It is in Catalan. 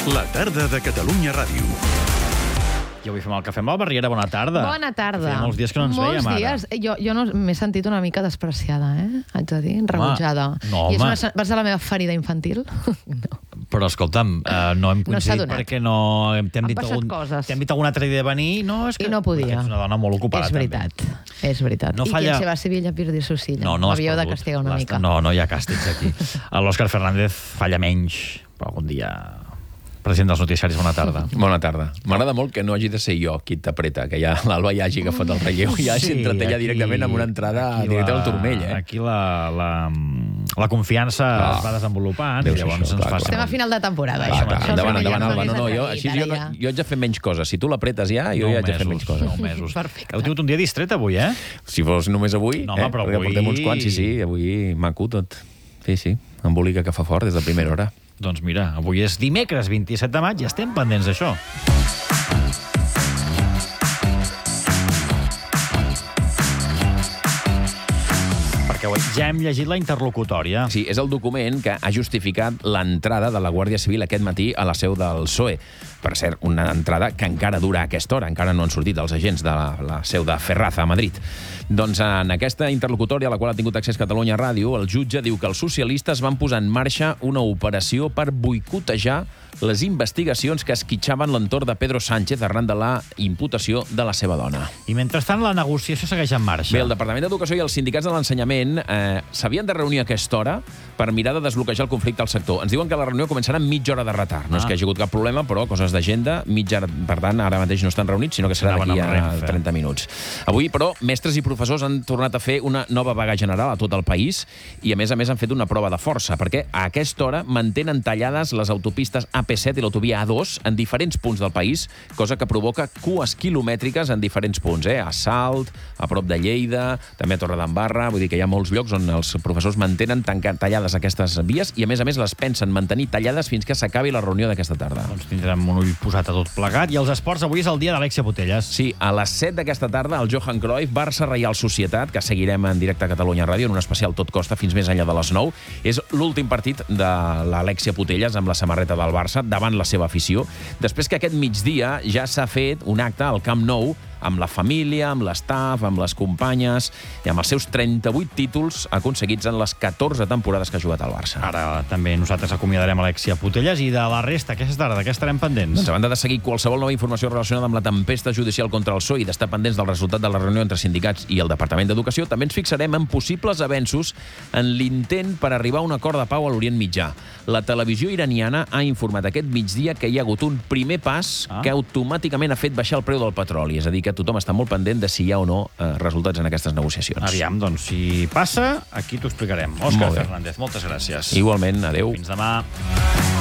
La tarda de Catalunya Ràdio. I avui fem el cafè amb l'Alba Riera. Bona tarda. Bona tarda. Feia molts dies que no ens veiem, ara. Molts dies. Jo no, m'he sentit una mica despreciada, haig de dir, rebutjada. No, I home. vas a la meva ferida infantil? No. Però, escolta'm, no hem No s'ha coincidit donat. perquè no... T'hem dit, passat coses. t'hem dit algun altre dia de venir. No, és que... I no podia. Ets una dona molt ocupada, És veritat, també. és veritat. No I falla- quien se va a Sevilla pierde su silla. No l'has M'havíeu de perdut. castigar una mica. No hi ha càstigs aquí. L'Òscar Fernández falla menys, però algun dia... President dels noticiaris, bona tarda. Bona tarda. M'agrada molt que no hagi de ser jo qui t'apreta, que ja l'Alba ja hagi agafat el relleu i hagi entrat ella directament amb una entrada directa al turmell. Aquí la confiança es va desenvolupant i Deu ser llavors això, ens clar, fa... Estem a final de temporada. Clar, ja. clar. Això Endavant, és el que endavant, ja Alba. ens No, hagués jo atrevit, així ara jo haig de fer menys coses. Si tu l'apretes ja, jo ja haig de fer menys coses. 9 mesos. Perfecte. Heu tingut un dia distret avui, eh? Si fos només avui, No, home, però perquè avui- portem uns quants, sí, avui maco tot. Sí, embolica que fa fort des de primera hora. Doncs mira, avui és dimecres 27 de maig i estem pendents d'això. Perquè ja hem llegit la interlocutòria. Sí, és el document que ha justificat l'entrada de la Guàrdia Civil aquest matí a la seu del PSOE. Per cert, una entrada que encara dura a aquesta hora. Encara no han sortit els agents de la seu de Ferraz, a Madrid. Doncs en aquesta interlocutòria, a la qual ha tingut accés Catalunya Ràdio, el jutge diu que els socialistes van posar en marxa una operació per boicotejar les investigacions que esquitxaven l'entorn de Pedro Sánchez arran de la imputació de la seva dona. I mentrestant la negociació segueix en marxa. Bé, el Departament d'Educació i els sindicats de l'ensenyament s'havien de reunir a aquesta hora per mirar de desbloquejar el conflicte al sector. Ens diuen que la reunió començarà amb mitja hora de retard. No és que hi hagi hagut cap problema, però coses d'agenda, mitja hora, per tant, ara mateix no estan reunits, sinó que serà Anaven d'aquí amb a Renfe. 30 minuts. Avui, però, mestres i professors han tornat a fer una nova vaga general a tot el país i, a més han fet una prova de força, perquè a aquesta hora mantenen tallades les autopistes AP7 i l'autovia A2 en diferents punts del país, cosa que provoca cues quilomètriques en diferents punts, a Salt, a prop de Lleida, també a Torredembarra, vull dir que hi ha molts llocs on els professors mantenen tallades aquestes vies i, a més, les pensen mantenir tallades fins que s'acabi la reunió d'aquesta tarda. Doncs tindrem un ull posat a tot plegat. I els esports, avui és el dia d'Alexia Putellas. Sí, a les 7 d'aquesta tarda, el Johan Cruyff, Barça Reial Societat, que seguirem en directe a Catalunya Ràdio, en un especial Tot Costa fins més enllà de les 9. És l'últim partit de l'Alexia Putellas amb la samarreta del Barça davant la seva afició. Després que aquest migdia ja s'ha fet un acte al Camp Nou amb la família, amb l'estaf, amb les companyes i amb els seus 38 títols aconseguits en les 14 temporades que ha jugat al Barça. Ara també nosaltres acomiadarem Alexia Putellas i de la resta, aquesta tarda, de què estarem pendents? Doncs a banda de seguir qualsevol nova informació relacionada amb la tempesta judicial contra el PSOE i d'estar pendents del resultat de la reunió entre sindicats i el Departament d'Educació, també ens fixarem en possibles avenços en l'intent per arribar a un acord de pau a l'Orient Mitjà. La televisió iraniana ha informat aquest migdia que hi ha hagut un primer pas que automàticament ha fet baixar el preu del petroli, és a dir, que tothom està molt pendent de si hi ha o no resultats en aquestes negociacions. Aviam, doncs, si passa, aquí t'ho explicarem. Òscar Molt bé. Fernández, moltes gràcies. Igualment, adeu. Fins demà.